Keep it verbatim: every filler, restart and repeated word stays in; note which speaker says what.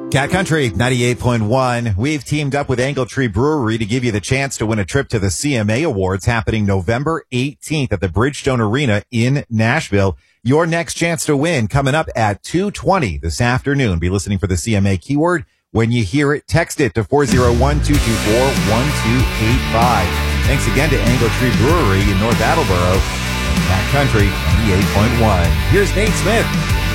Speaker 1: Cat Country ninety-eight point one. We've teamed up with Angle Tree Brewery to give you the chance to win a trip to the C M A Awards happening November eighteenth at the Bridgestone Arena in Nashville. Your next chance to win coming up at two twenty this afternoon. Be listening for the C M A keyword. When you hear it, text it to four oh one, two two four, one two eight five. Thanks again to Angle Tree Brewery in North Attleboro and Cat Country ninety-eight point one. Here's Nate Smith.